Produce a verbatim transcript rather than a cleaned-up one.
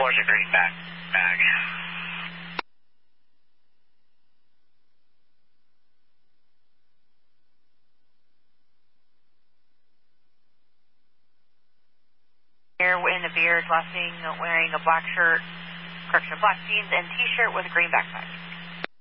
wears a green back bag. Here in the beer, dressing, wearing a black shirt, correction, black jeans and t-shirt with a green backpack.